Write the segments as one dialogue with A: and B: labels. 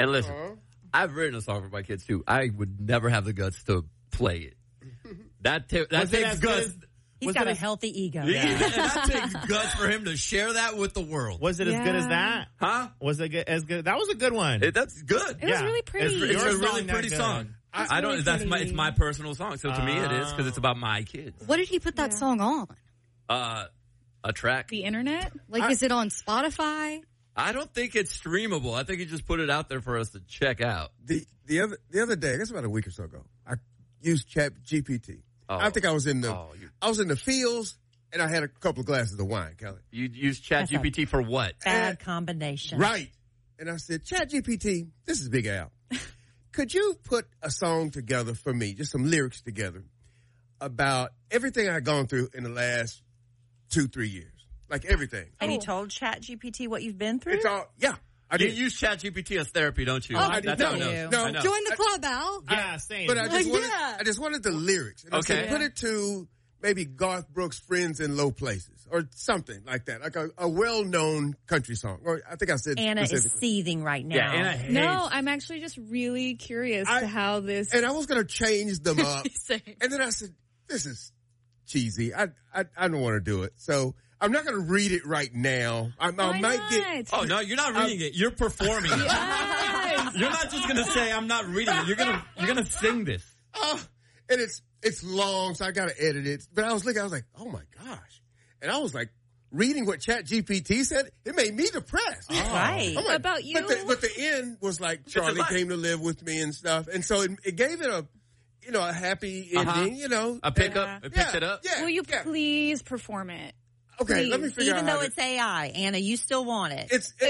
A: And listen, I've written a song for my kids too. I would never have the guts to play it. That takes guts.
B: He's got a healthy ego.
A: Yeah. That takes guts for him to share that with the world.
C: Was it as good as that?
A: Huh?
C: Was it as good? That was a good one.
A: That's good.
D: It was really pretty.
A: It's a really pretty song. I don't.
D: Really
A: It's my personal song. So to me, it is because it's about my kids.
E: What did he put that song on?
A: A track.
D: The internet?
E: Is it on Spotify?
A: I don't think it's streamable. I think he just put it out there for us to check out.
F: The other day, I guess about a week or so ago, I used ChatGPT. I think I was in the fields, and I had a couple of glasses of wine, Kelly.
A: You used ChatGPT for what?
B: Bad combination.
F: Right. And I said, ChatGPT, this is Big Al. Could you put a song together for me, just some lyrics together, about everything I've gone through in the last 2-3 years? Like everything.
B: And you told ChatGPT what you've been through?
F: It's all, yeah. I
A: You
F: did.
A: use ChatGPT as therapy, don't you?
F: I
A: That's
F: did.
A: how it
F: No.
A: knows.
F: No.
A: I know.
E: Join the club, Al.
C: Yeah, same.
F: But I just wanted the lyrics. And I said, put it to maybe Garth Brooks' Friends in Low Places or something like that. Like a well-known country song. Or I think I said
B: Anna is seething right now.
A: Yeah, Anna hates.
D: No, I'm actually just really curious to how this.
F: And I was going to change them up.
E: Same.
F: And then I said, this is cheesy. I don't want to do it. So I'm not going to read it right now. I might get.
A: Oh no, you're not reading it. You're performing.
D: Yes.
A: You're not just gonna say I'm not reading it. You're gonna sing this.
F: And it's long, so I got to edit it. But I was looking, I was like, oh my gosh. And I was like, reading what ChatGPT said, it made me depressed.
B: Right.
F: I'm like,
D: About you?
F: But the end was like Charlie came to live with me and stuff. And so it gave it a happy ending,
A: A pickup. It picked it up.
F: Yeah.
D: Will you please perform it?
F: Okay, let me figure out.
B: Even though it's AI, Anna, you still want it.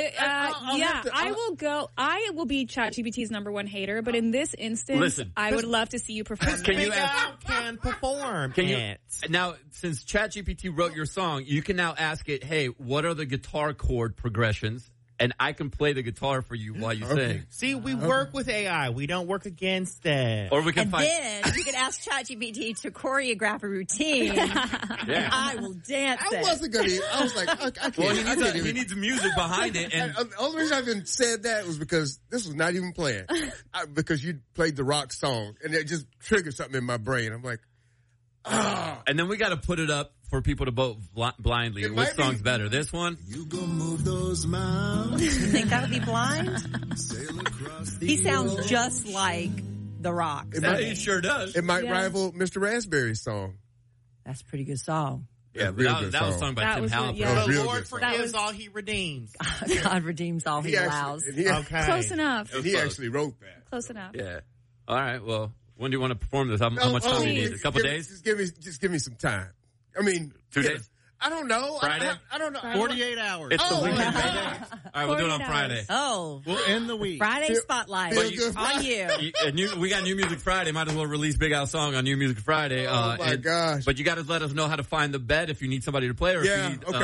D: I will be ChatGPT's number one hater, but in this instance,
A: Listen,
D: I would love to see you perform.
A: Can you
C: can perform?
A: Can you now? Since ChatGPT wrote your song, you can now ask it, "Hey, what are the guitar chord progressions?" And I can play the guitar for you while you sing.
C: See, we work with AI. We don't work against it.
A: Or we can
B: then you could ask ChatGPT to choreograph a routine.
A: Yeah.
B: I will dance
F: I wasn't going to. I was like, I can't.
A: Well, he needs music behind it. And
F: the only reason I even said that was because this was not even planned. Because you played the rock song, and it just triggered something in my brain. I'm like,
A: And then we got to put it up for people to vote blindly. Which song's better? This one?
G: You go move those mountains.
B: You think that would be blind? He sounds just like The Rock.
A: He sure does.
F: It might rival Mr. Raspberry's song.
B: That's a pretty good song.
F: Yeah,
A: that was sung by Tim Halpern.
C: The Lord forgives all he redeems.
B: God redeems all he allows.
C: Okay.
D: Close enough.
F: And he actually wrote that.
D: Close enough.
A: Yeah. All right. Well, when do you want to perform this? How much time do you need? A couple days?
F: Just give me some time. I mean,
A: 2 days?
F: I don't know.
A: Friday?
F: I don't know.
G: 48 hours.
A: It's the weekend, baby. All right, we'll do it on Friday.
B: Oh.
G: We'll end the week.
B: Friday Spotlight on you.
A: We got New Music Friday. Might as well release Big Al's song on New Music Friday.
F: Oh, my gosh.
A: But you got to let us know how to find the bed if you need somebody to play or if you need